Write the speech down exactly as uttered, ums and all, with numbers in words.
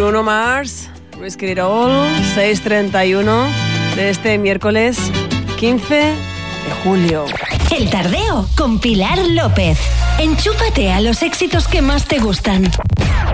Bruno Mars, Risk It All, seis treinta y uno de este miércoles quince de julio. El Tardeo con Pilar López. Enchúfate a los éxitos que más te gustan.